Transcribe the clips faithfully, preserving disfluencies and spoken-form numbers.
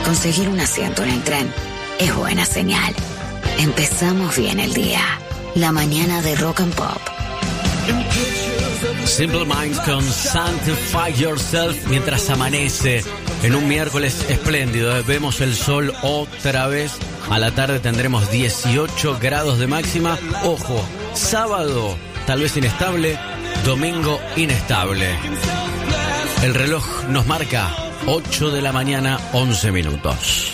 conseguir un asiento en el tren es buena señal. Empezamos bien el día. La mañana de Rock and Pop. Simple Minds con Sanctify Yourself mientras amanece en un miércoles espléndido. Vemos el sol otra vez. A la tarde tendremos dieciocho grados de máxima. Ojo, sábado tal vez inestable, domingo inestable. El reloj nos marca ocho de la mañana, once minutos.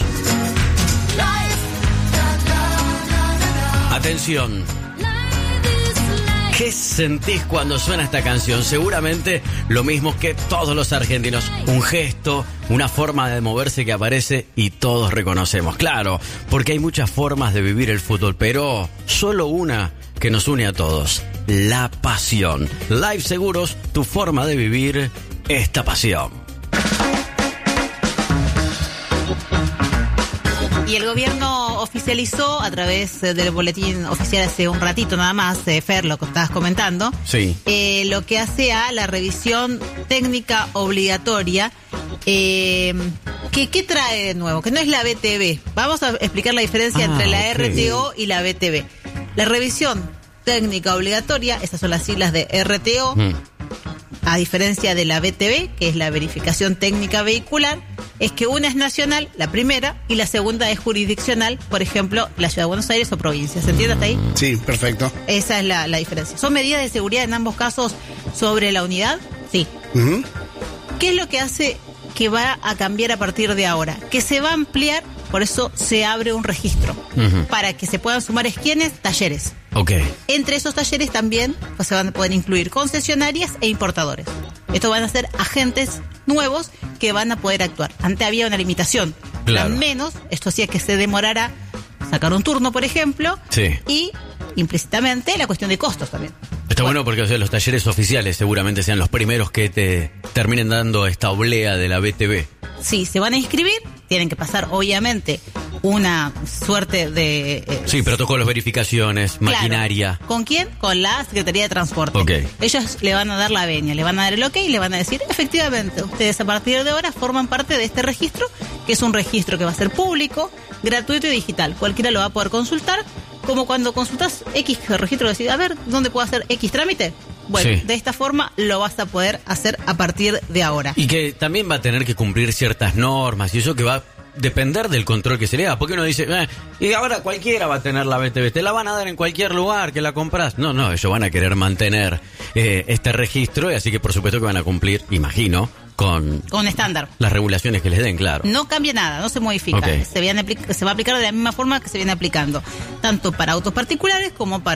Atención. ¿Qué sentís cuando suena esta canción? Seguramente lo mismo que todos los argentinos. Un gesto, una forma de moverse que aparece y todos reconocemos. Claro, porque hay muchas formas de vivir el fútbol, pero solo una que nos une a todos. La pasión. Live Seguros, tu forma de vivir esta pasión. Y el gobierno oficializó a través del boletín oficial hace un ratito nada más, eh, Fer, lo que estabas comentando, sí. eh, lo que hace a la revisión técnica obligatoria. Eh, que, ¿Qué trae de nuevo? Que no es la B T V. Vamos a explicar la diferencia ah, entre la okay. R T O y la B T V. La revisión técnica obligatoria, esas son las siglas de R T O, mm. a diferencia de la B T V, que es la verificación técnica vehicular, es que una es nacional, la primera, y la segunda es jurisdiccional, por ejemplo, la Ciudad de Buenos Aires o provincia. ¿Se entiende hasta ahí? Sí, perfecto. Esa es la, la diferencia. ¿Son medidas de seguridad en ambos casos sobre la unidad? Sí. Uh-huh. ¿Qué es lo que hace que va a cambiar a partir de ahora? Que se va a ampliar, por eso se abre un registro, uh-huh. para que se puedan sumar esquienes, talleres. Okay. Entre esos talleres también pues, se van a poder incluir concesionarias e importadores. Estos van a ser agentes nuevos que van a poder actuar. Antes había una limitación. Claro. Al menos, esto hacía que se demorara sacar un turno, por ejemplo, sí. y implícitamente la cuestión de costos también. Está bueno, bueno porque o sea, los talleres oficiales seguramente sean los primeros que te terminen dando esta oblea de la B T V. Sí, se van a inscribir, tienen que pasar obviamente una suerte de... Eh, sí, protocolos, verificaciones, claro. maquinaria. ¿Con quién? Con la Secretaría de Transporte. Okay. Ellos le van a dar la venia, le van a dar el ok y le van a decir, efectivamente, ustedes a partir de ahora forman parte de este registro, que es un registro que va a ser público, gratuito y digital. Cualquiera lo va a poder consultar, como cuando consultas X registro, decís, a ver, ¿dónde puedo hacer X trámite? Bueno, sí. de esta forma lo vas a poder hacer a partir de ahora. Y que también va a tener que cumplir ciertas normas y eso que va a depender del control que se le da. Porque uno dice, eh, y ahora cualquiera va a tener la B T V, te la van a dar en cualquier lugar que la compras. No, no, ellos van a querer mantener eh, este registro y así que por supuesto que van a cumplir, imagino, con... Con estándar. Las regulaciones que les den, claro. No cambia nada, no se modifica. Okay. Se, viene, se va a aplicar de la misma forma que se viene aplicando, tanto para autos particulares como para